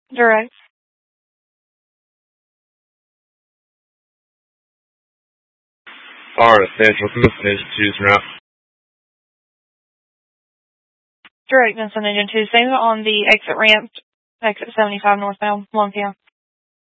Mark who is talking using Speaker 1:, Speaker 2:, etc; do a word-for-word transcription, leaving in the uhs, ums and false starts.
Speaker 1: Direct.
Speaker 2: Florida Central, Destination choose route.
Speaker 1: Direct Destination two. Same on the exit ramp, exit seventy-five northbound, one p.m.